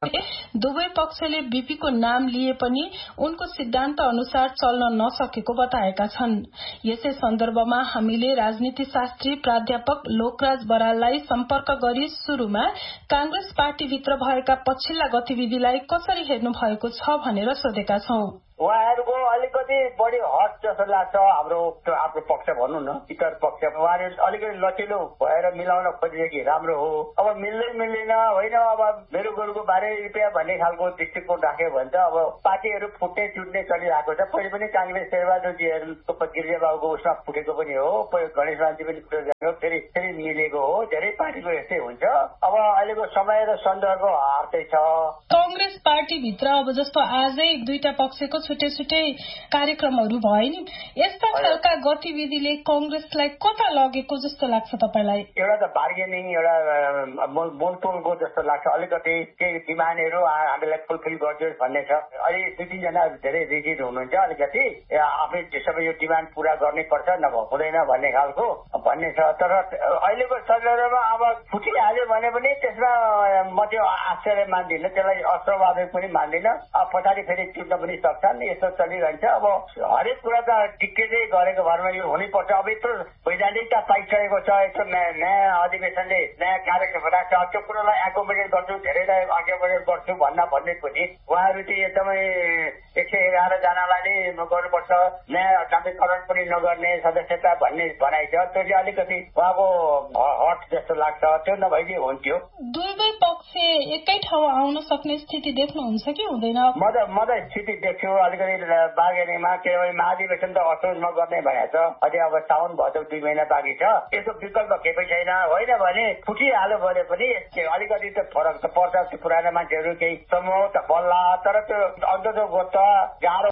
दुवै पक्षले बीपीको नाम लिए पनि उनको सिद्धान्त अनुसार चल्न नसकेको बताएका छन्। यसै सन्दर्भमा हामीले राजनीति शास्त्री प्राध्यापक लोकराज बराललाई सम्पर्क गरी शुरूमा कांग्रेस पार्टीभित्र भएका पछिल्ला गतिविधिलाई कसरी हेर्नु भएको छ भनेर सोधेका छौं। उहाँहरूको अलिकति बढी हट जस्तो लाग्छ। हाम्रो पक्ष भनौँ न, इतर पक्ष उहाँले अलिकति लचिलो भएर मिलाउन खोजेदेखि राम्रो हो। अब मिल्दैन होइन, अब मेरो गोरुको बारे रुपियाँ भन्ने खालको दृष्टिकोण राख्यो भने त अब पार्टीहरू फुट्ने चुट्ने चलिरहेको छ। पहिले पनि कांग्रेस शेरबहादुरजीहरूको गिरिजाबाबुको उसमा फुटेको पनि हो, गणेश मानजी पनि फुटेको, फेरि मिलेको हो। धेरै पार्टीको यस्तै हुन्छ। अब अहिलेको समय र सन्दर्भ हार्दै छ। कांग्रेस पार्टीभित्र अब जस्तो आजै दुईटा पक्षको छुट्टै कार्यक्रमहरू भए नि, यस्ता खालका गतिविधिले कांग्रेसलाई कता लगेको जस्तो लाग्छ तपाईलाई? एउटा त बार्गेनिङ, एउटा मोलतोलको जस्तो लाग्छ। अलिकति केही डिमान्डहरू हामीलाई फुलफिल गरिदियोस् भन्ने छ। अहिले 2-3 जना धेरै रिजिड हुनुहुन्छ। अलिकति आफै सबै यो डिमान्ड पूरा गर्नै पर्छ, नभए हुँदैन भन्ने खालको भन्ने छ। तर अहिलेको सन्दर्भमा अब फुटिहाल्यो भने पनि त्यसमा म त्यो आश्चर्य मान्दिनँ, त्यसलाई अस्वाभाविक पनि मान्दिनँ। अब पछाडि फेरि टिप्न पनि सक्छन्। यस्तो चलिरहन्छ। अब हरेक कुरा त टिकेटै गरेको भरमा यो हुनैपर्छ। अब यत्रो वैधानिकता पाइसकेको छ, यत्रो नयाँ अधिवेशनले नयाँ कार्यक्रम राख्छ। त्यो कुरालाई एकोमोडेट गर्छु, धेरैलाई एकोमोडेट गर्छु भन्दा भन्दै पनि उहाँहरू चाहिँ एकदमै 111 जनालाई नै गर्नुपर्छ, नयाँ नवीकरण पनि नगर्ने सदस्यता भन्ने भनाइ छ। त्यो चाहिँ अलिकति उहाँको हट जस्तो लाग्छ। त्यो नभइदिए हुन्थ्यो। दुवै पक्ष एकै ठाउँ आउन सक्ने स्थिति देख्नुहुन्छ कि हुँदैन? म त स्थिति देख्छु अलिकति बार्गेनिङमा। किनभने महाधिवेशन त असोजमा गर्ने भनेको छ। अझै अब साउन भदौ 2 महिना बाँकी छ। यसको विकल्प केही छैन। होइन भने फुटिहाल्यो भने पनि अलिकति त फरक त पर्छ। त्यो पुरानो मान्छेहरू केही समूह त बल्ला, तर त्यो अन्ततो गोत गाह्रो।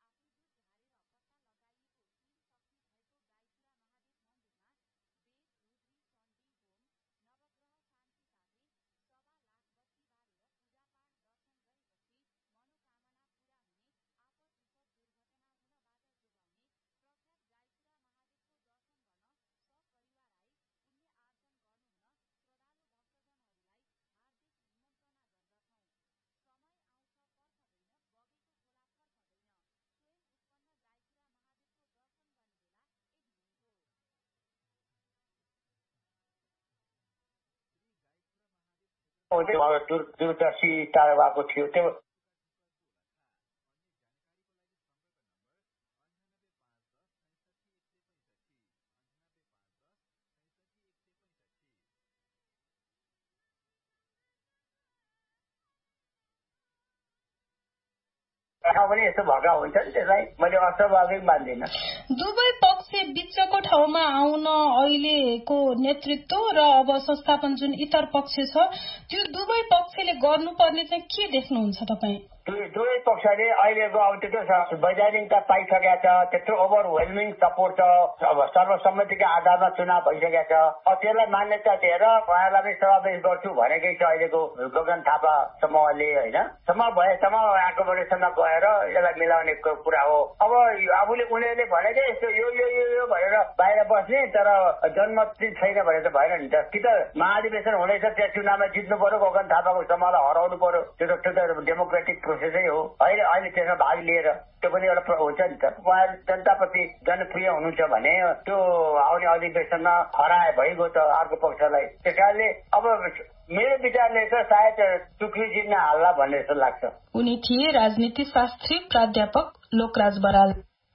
दूरदर्शी टाढा भएको थियो। त्यो पनि यस्तो भएका हुन्छ नि, त्यसलाई मैले अस्वाभाविक मान्दिनँ। दुवै पक्ष बिचको ठाउँमा आउन अहिलेको नेतृत्व र अब संस्थापन जुन इतर पक्ष छ, त्यो दुवै पक्षले गर्नुपर्ने चाहिँ के देख्नुहुन्छ तपाईँ? दुवै पक्षले अहिलेको अब त्यत्रो वैधानिकता पाइसकेका छ, त्यत्रो ओभरवेलमिङ सपोर्ट छ, अब सर्वसम्मतिका आधारमा चुनाव भइसकेका छ। अब त्यसलाई मान्यता दिएर उहाँलाई पनि समावेश गर्छु भनेकै छ अहिलेको गगन थापा समूहले। होइन, समूह भएसम्म एकोमोडेसनमा गएर यसलाई मिलाउने कुरा हो। अब उनीहरूले भनेकै यस्तो यो भनेर बाहिर बस्ने, तर जनमत चाहिँ छैन भने त भएन नि त। कि त महाधिवेशन हुँदैछ, त्यस चुनावमा जित्नु पर्यो, गगन थापाको समूहलाई हराउनु पर्यो। त्यो त डेमोक्रेटिक प्रोसेसै हो। अहिले त्यसमा भाग लिएर त्यो पनि एउटा हुन्छ नि त। उहाँहरू जनताप्रति जनप्रिय हुनुहुन्छ भने त्यो आउने अधिवेशनमा हराए भइगयो त अर्को पक्षलाई। त्यस कारणले अब मेरो विचारले त सायद टुक्री जित्न हाल्ला भन्ने जस्तो लाग्छ। उनी थिए राजनीति शास्त्री प्राध्यापक लोकराज बराल।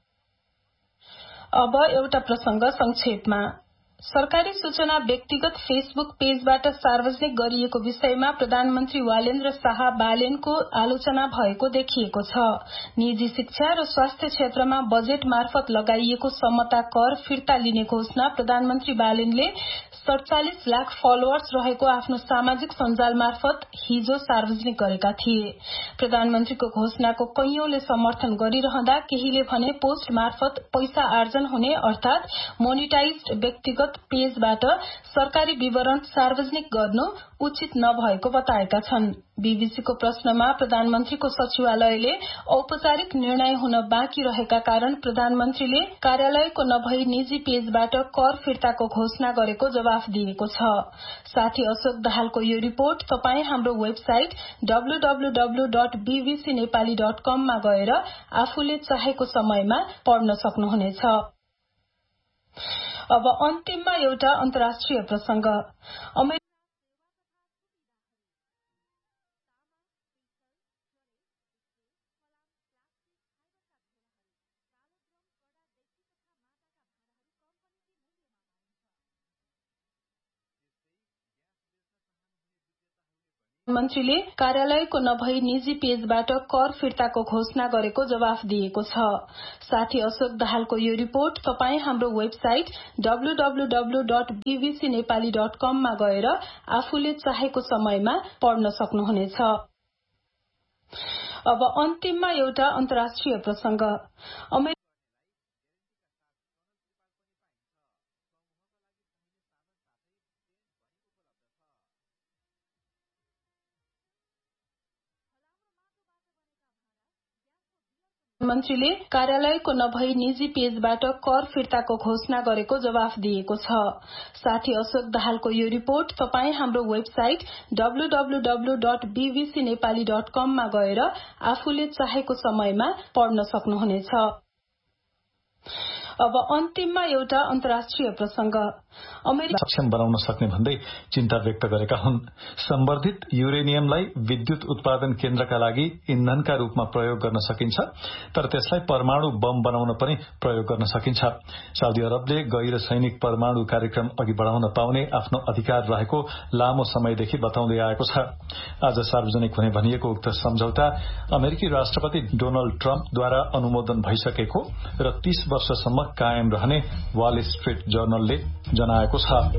अब एउटा प्रसंग संक्षेपमा। सरकारी सूचना व्यक्तिगत फेसबुक पेजबाट सार्वजनिक गरिएको विषयमा प्रधानमन्त्री वालेन्द्र शाह बालेनको आलोचना भएको देखिएको छ। निजी शिक्षा र स्वास्थ्य क्षेत्रमा बजेट मार्फत लगाइएको समता कर फिर्ता लिने घोषणा प्रधानमन्त्री बालेनले 47 लाख फलोअर्स रहेको आफ्नो सामाजिक सञ्जाल मार्फत हिजो सार्वजनिक गरेका थिए। प्रधानमन्त्रीको घोषणाको कैयौंले समर्थन गरिरहँदा केहीले भने पोस्ट मार्फत पैसा आर्जन हुने अर्थात मोनिटाइज्ड व्यक्तिगत व्यक्तिगत पेजबाट सरकारी विवरण सार्वजनिक गर्नु उचित नभएको बताएका छन्। बीबीसीको प्रश्नमा प्रधानमन्त्रीको सचिवालयले औपचारिक निर्णय हुन बाँकी रहेका कारण प्रधानमन्त्रीले कार्यालयको नभई निजी पेजबाट कर फिर्ताको घोषणा गरेको जवाफ दिएको छ। साथी अशोक दाहालको यो रिपोर्ट तपाई हाम्रो वेबसाइट www.bbcnepali.com मा गएर आफूले चाहेको समयमा पढ्न सक्नुहुनेछ। अब अन्तिममा एउटा अन्तर्राष्ट्रिय प्रसंग। मन्त्रीले कार्यालयको नभई निजी पेजबाट कर फिर्ताको घोषणा गरेको जवाफ दिएको छ। साथी अशोक दाहालको यो रिपोर्ट तपाई हाम्रो वेबसाइट www.bbcnepali.com मा गएर आफूले चाहेको समयमा पढ्न सक्नुहुनेछ। अब अन्तिममा एउटा अन्तर्राष्ट्रिय प्रसंग। मन्त्रीले कार्यालयको नभई निजी पेजबाट कर फिर्ताको घोषणा गरेको जवाफ दिएको छ। साथी अशोक दाहालको यो रिपोर्ट तपाई हाम्रो वेबसाइट www.bbcnepali.com मा गएर आफूले चाहेको समयमा पढ्न सक्नुहुनेछ। अब अन्तिममा एउटा अन्तर्राष्ट्रिय प्रसंग। सक्षम बनाउन सक्ने भन्दै चिन्ता व्यक्त गरेका हुन्। सम्वर्धित युरेनियमलाई विद्युत उत्पादन केन्द्रका लागि इन्धनका रूपमा प्रयोग गर्न सकिन्छ, तर त्यसलाई परमाणु बम बनाउन पनि प्रयोग गर्न सकिन्छ। साउदी अरबले गैर सैनिक परमाणु कार्यक्रम अघि बढ़ाउन पाउने आफ्नो अधिकार रहेको लामो समयदेखि बताउँदै आएको छ। आज सार्वजनिक हुने भनिएको उक्त सम्झौता अमेरिकी राष्ट्रपति डोनाल्ड ट्रम्पद्वारा अनुमोदन भइसकेको र 30 वर्षसम्म कायम रहने वाल स्ट्रीट जर्नलले जनाएको छ।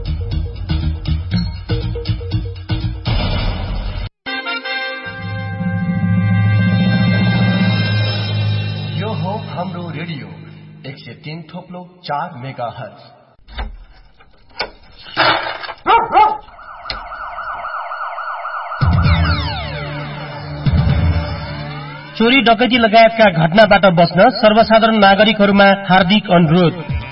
यो हो हाम्रो रेडियो 103.4 मेगाहर्ज। चोरी डकैती लगायतका घटनाबाट बच्न सर्वसाधारण नागरिकहरूमा हार्दिक अनुरोध।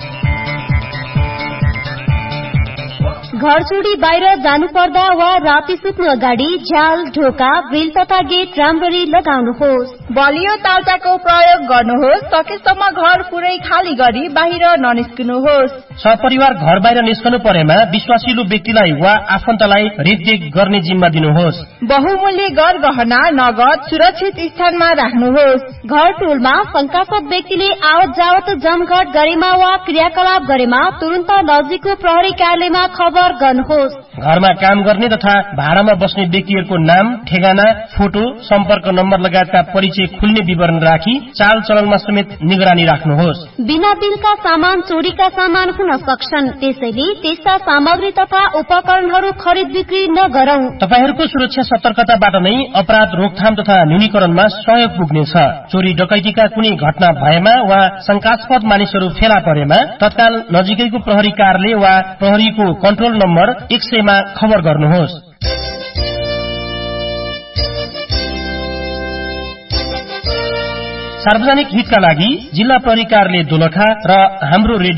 घर छोडी बाहिर जानु पर्दा वा राति सुत्नु अगाडि झ्याल, ढोका, ग्रिल तथा गेट राम्ररी लगाउनुहोस्। बलियो तालचाको प्रयोग गर्नुहोस्। सकेसम्म घर पुरै खाली गरी बाहिर ननिस्कनुहोस्। सपरिवार घर बाहिर निस्कनु परेमा विश्वासिलो व्यक्तिलाई वा आफन्तलाई रेखदेख गर्ने जिम्मा दिनुहोस्। बहुमूल्य गरगहना, नगद सुरक्षित स्थानमा राख्नुहोस्। घर टोलमा शंकास्पद व्यक्तिले आवत जावत जमघट गरेमा वा क्रियाकलाप गरेमा तुरन्त नजिकको प्रहरी कार्यालयमा खबर गर्नुहोस्। घरमा काम गर्ने तथा भाडामा बस्ने व्यक्तिहरूको नाम, ठेगाना, फोटो, सम्पर्क नम्बर लगायतका परिचय खुल्ने विवरण राखी चाल चलनमा समेत निगरानी राख्नुहोस्। बिना बिलका सामान चोरीका सामान हुन सक्छन्, त्यसैले त्यस्ता सामग्री तथा उपकरणहरू खरिद बिक्री नगरौं। तपाईहरूको सुरक्षा सतर्कताबाट नै अपराध रोकथाम तथा न्यूनीकरणमा सहयोग पुग्नेछ। चोरी डकैतीका कुनै घटना भएमा वा शंकास्पद मानिसहरू फेला परेमा तत्काल नजिकैको प्रहरी कार्यालय वा प्रहरीको कन्ट्रोल नम्बर 100 मा खबर गर्नुहोस्। सार्वजनिक हितका लागि जिल्ला प्रहरी कार्यालय दोलखा र हाम्रो